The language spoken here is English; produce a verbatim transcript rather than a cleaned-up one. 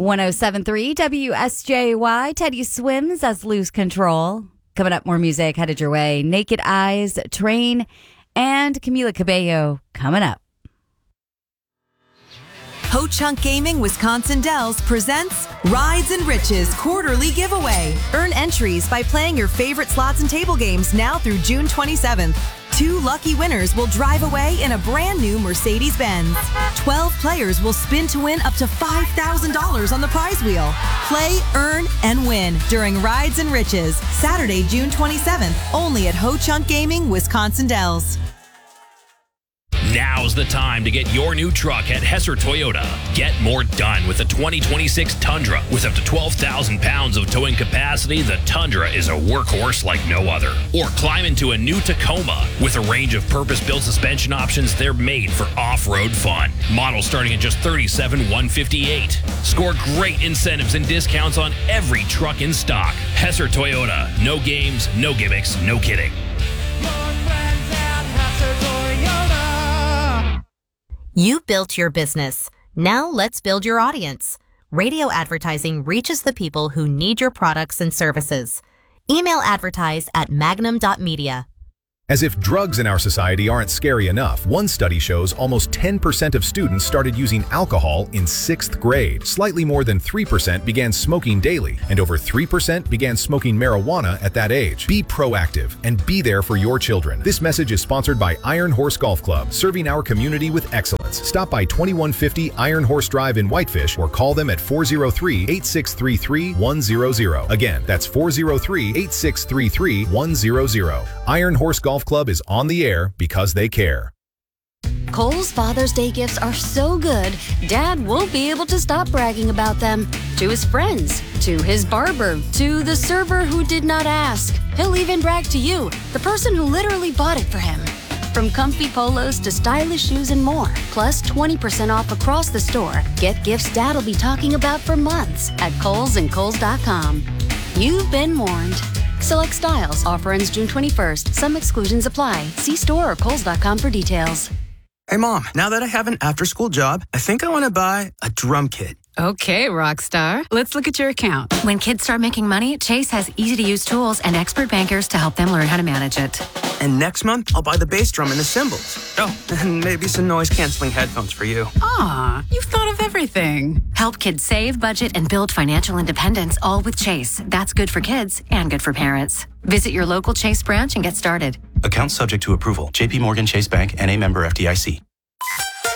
one oh seven point three W S J Y. Teddy Swims as Lose Control. Coming up, more music headed your way. Naked Eyes, Train, and Camila Cabello coming up. Ho Chunk Gaming Wisconsin Dells presents Rides and Riches quarterly giveaway. Earn entries by playing your favorite slots and table games now through June twenty-seventh. Two lucky winners will drive away in a brand new Mercedes-Benz. twelve players will spin to win up to five thousand dollars on the prize wheel. Play, earn, and win during Rides and Riches, Saturday, June twenty-seventh, only at Ho Chunk Gaming Wisconsin Dells. Now's the time to get your new truck at Hesser Toyota. Get more done with the twenty twenty-six Tundra. With up to twelve thousand pounds of towing capacity, the Tundra is a workhorse like no other. Or climb into a new Tacoma. With a range of purpose-built suspension options, they're made for off-road fun. Models starting at just thirty-seven thousand one hundred fifty-eight dollars. Score great incentives and discounts on every truck in stock. Hesser Toyota. No games, no gimmicks, no kidding. You built your business. Now let's build your audience. Radio advertising reaches the people who need your products and services. Email advertise at magnum dot media. As if drugs in our society aren't scary enough, one study shows almost ten percent of students started using alcohol in sixth grade. Slightly more than three percent began smoking daily, and over three percent began smoking marijuana at that age. Be proactive and be there for your children. This message is sponsored by Iron Horse Golf Club, serving our community with excellence. Stop by twenty-one fifty Iron Horse Drive in Whitefish or call them at four oh three, eight six three three, one hundred. Again, that's four oh three, eight six three three, one hundred. Iron Horse Golf Club is on the air because they care. Kohl's Father's Day gifts are so good, Dad won't be able to stop bragging about them. To his friends, to his barber, to the server who did not ask. He'll even brag to you, the person who literally bought it for him. From comfy polos to stylish shoes and more, plus twenty percent off across the store. Get gifts Dad'll be talking about for months at Kohl's and Kohl's dot com. You've been warned. Select styles. Offer ends June twenty-first. Some exclusions apply. See store or Kohl's dot com for details. Hey, Mom, now that I have an after-school job, I think I want to buy a drum kit. Okay, Rockstar. Let's look at your account. When kids start making money, Chase has easy-to-use tools and expert bankers to help them learn how to manage it. And next month, I'll buy the bass drum and the cymbals. Oh, and maybe some noise-canceling headphones for you. Aw, you've thought of everything. Help kids save, budget, and build financial independence, all with Chase. That's good for kids and good for parents. Visit your local Chase branch and get started. Account subject to approval. J P Morgan Chase Bank, N A member F D I C.